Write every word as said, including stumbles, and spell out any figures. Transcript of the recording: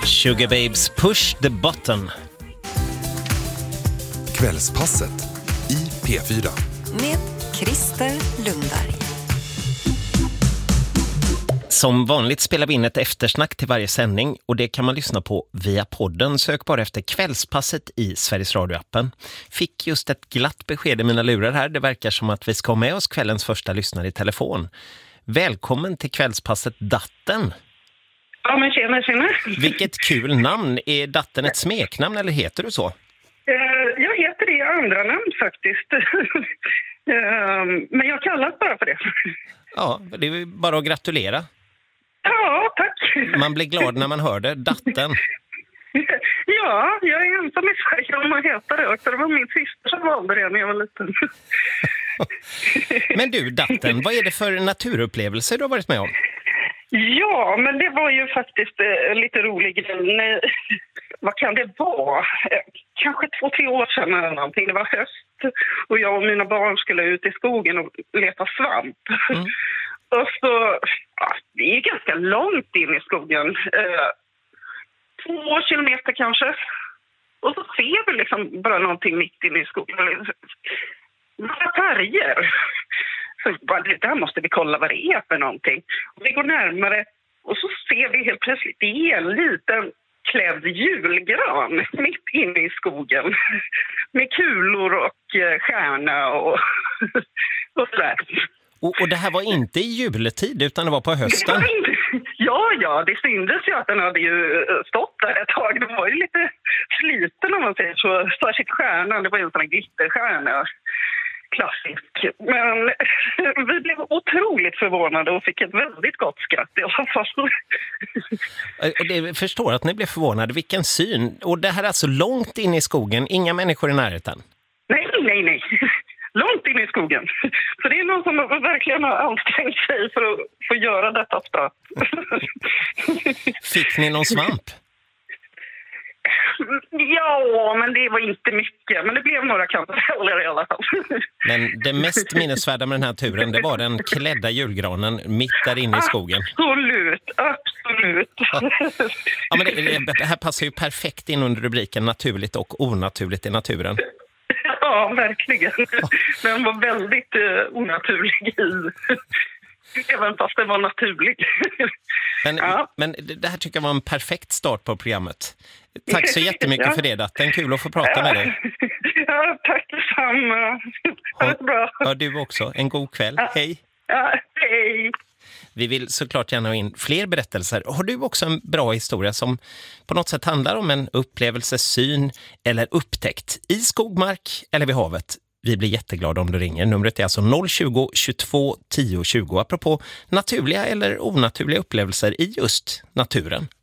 Sugar Babes, Push the Button. Kvällspasset i P fyra. Med Christer Lundberg. Som vanligt spelar vi in ett eftersnack till varje sändning och det kan man lyssna på via podden. Sök bara efter Kvällspasset i Sveriges Radio-appen. Fick just ett glatt besked i mina lurar här. Det verkar som att vi ska ha med oss kvällens första lyssnare i telefon. Välkommen till Kvällspasset Datten. Ja, men tjena, tjena. Vilket kul namn. Är Datten ett smeknamn eller heter du så? Uh, jag heter det i andra namn faktiskt. uh, men jag kallas bara för det. Ja, det är bara att gratulera. Ja, tack. Man blir glad när man hör det. Datten. Ja, jag är ensam i Sverige om att heta det också. Det var min syster som valde det när jag var liten. Men du, Datten, vad är det för naturupplevelser du har varit med om? Ja, men det var ju faktiskt eh, lite rolig grej. Vad kan det vara? Eh, kanske två, tre år sedan eller någonting. Det var höst och jag och mina barn skulle ut i skogen och leta svamp. Mm. Och så, ja, det är ganska långt in i skogen. Eh, två kilometer kanske. Och så ser vi liksom bara någonting mitt inne i skogen. Några färger. Så bara, det där måste vi kolla vad det är för någonting. Och vi går närmare och så ser vi helt plötsligt det är en liten klädd julgran mitt inne i skogen. Med kulor och eh, stjärna och, och sådär. Och, och det här var inte i juletid utan det var på hösten? Ja, ja, det syntes ju att den hade ju stått där ett tag. Det var ju lite sliten om man säger så. Särskilt stjärnan, det var ju en sån här glitterstjärna. Klassisk. Men vi blev otroligt förvånade och fick ett väldigt gott skratt i alla fall. Jag förstår att ni blev förvånade. Vilken syn. Och det här är alltså långt in i skogen. Inga människor i närheten. Nej, nej, nej. Långt in i skogen. Så det är någon som verkligen har ansträngt sig för att få göra detta spö. Fick ni någon svamp? Ja, men det var inte mycket. Men det blev några kantareller i alla fall. Men det mest minnesvärda med den här turen, det var den klädda julgranen mitt där inne i skogen. Absolut, absolut. Ja, ja men det, det här passar ju perfekt in under rubriken naturligt och onaturligt i naturen. Ja, verkligen. Den var väldigt uh, onaturlig i... Även fast det var naturligt. Men, ja. men det här tycker jag var en perfekt start på programmet. Tack så jättemycket ja. för det, Datten. Kul att få prata ja. med dig. Ja, tack detsamma. Ha det bra. Ja, du också. En god kväll. Ja. Hej. Ja, hej. Vi vill såklart gärna ha in fler berättelser. Har du också en bra historia som på något sätt handlar om en upplevelse, syn eller upptäckt i skogmark eller vid havet? Vi blir jätteglada om du ringer. Numret är alltså noll tjugo, tjugotvå, tio tjugo apropå naturliga eller onaturliga upplevelser i just naturen.